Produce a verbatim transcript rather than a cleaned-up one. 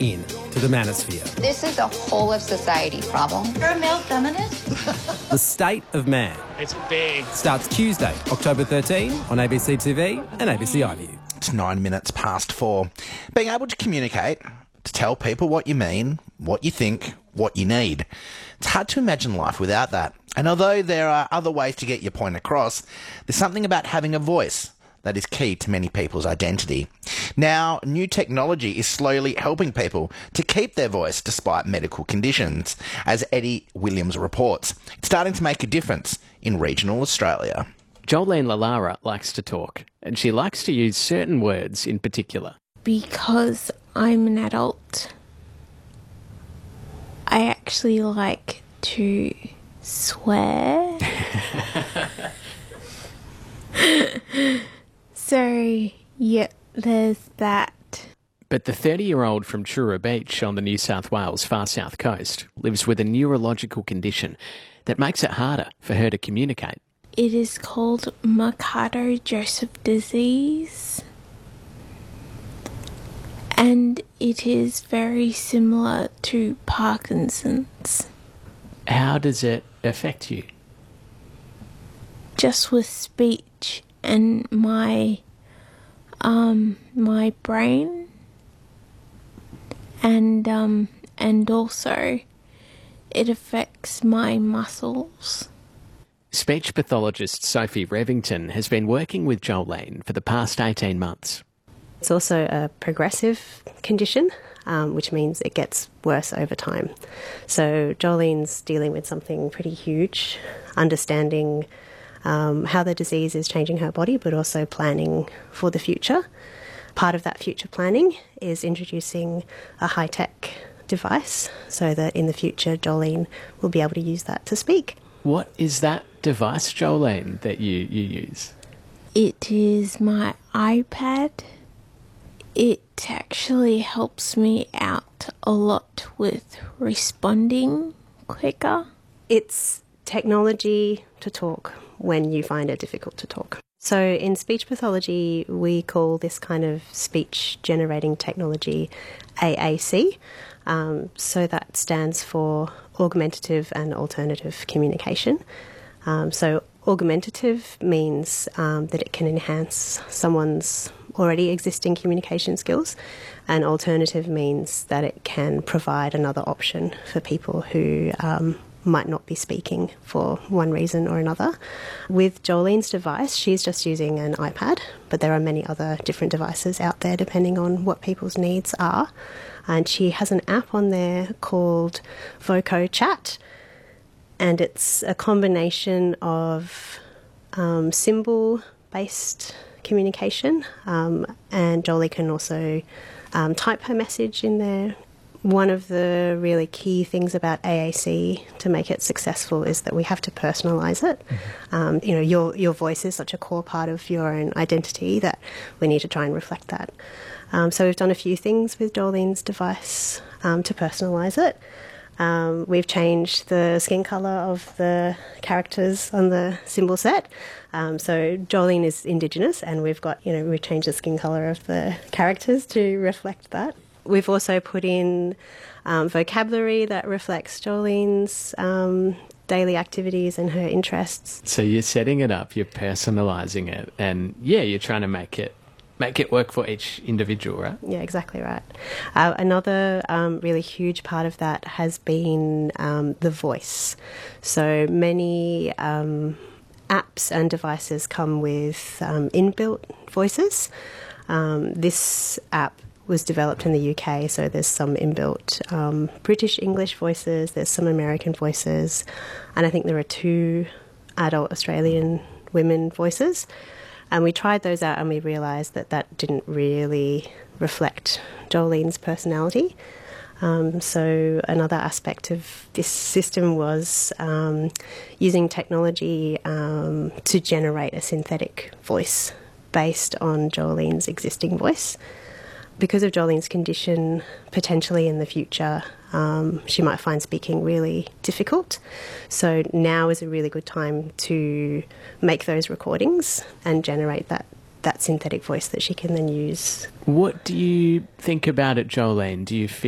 in to the manosphere. This is a whole of society problem. You're a male feminist? The State of Man. It's big. Starts Tuesday, October thirteenth on A B C T V and A B C iView. It's nine minutes past four. Being able to communicate, to tell people what you mean, what you think, what you need. It's hard to imagine life without that. And although there are other ways to get your point across, there's something about having a voice that is key to many people's identity. Now, new technology is slowly helping people to keep their voice despite medical conditions, as Eddie Williams reports. It's starting to make a difference in regional Australia. Jolene Lalara likes to talk, and she likes to use certain words in particular. Because I'm an adult, I actually like to swear. So, yeah, there's that. But the thirty-year-old from Truro Beach on the New South Wales far south coast lives with a neurological condition that makes it harder for her to communicate. It is called Mercado-Joseph disease. And it is very similar to Parkinson's. How does it affect you? Just with speech and my um my brain, and um and also it affects my muscles. Speech pathologist Sophie Revington has been working with Jolene for the past eighteen months. It's also a progressive condition, um, which means it gets worse over time. So Jolene's dealing with something pretty huge, understanding um, how the disease is changing her body, but also planning for the future. Part of that future planning is introducing a high-tech device so that in the future Jolene will be able to use that to speak. What is that device, Jolene, that you, you use? It is my iPad. It actually helps me out a lot with responding quicker. It's technology to talk when you find it difficult to talk. So in speech pathology, we call this kind of speech generating technology A A C. Um, so that stands for augmentative and alternative communication. Um, so augmentative means um, that it can enhance someone's already existing communication skills, and alternative means that it can provide another option for people who um, might not be speaking for one reason or another. With Jolene's device, she's just using an iPad, but there are many other different devices out there depending on what people's needs are. And she has an app on there called Voco Chat, and it's a combination of um, symbol-based communication, um, and Jolie can also um, type her message in there. One of the really key things about A A C to make it successful is that we have to personalise it. Mm-hmm. Um, you know, your your voice is such a core part of your own identity that we need to try and reflect that. Um, so we've done a few things with Jolene's device um, to personalise it. Um, we've changed the skin colour of the characters on the symbol set. Um, so Jolene is Indigenous, and we've got, you know, we've changed the skin colour of the characters to reflect that. We've also put in um, vocabulary that reflects Jolene's um, daily activities and her interests. So you're setting it up, you're personalising it, and yeah, you're trying to make it make it work for each individual, right? Yeah, exactly right. Uh, another um, really huge part of that has been um, the voice. So many um, apps and devices come with um, inbuilt voices. Um, this app was developed in the U K, so there's some inbuilt um, British English voices, there's some American voices, and I think there are two adult Australian women voices. And we tried those out and we realised that that didn't really reflect Jolene's personality. Um, so another aspect of this system was um, using technology um, to generate a synthetic voice based on Jolene's existing voice. Because of Jolene's condition, potentially in the future, um, she might find speaking really difficult. So now is a really good time to make those recordings and generate that, that synthetic voice that she can then use. What do you think about it, Jolene? Do you feel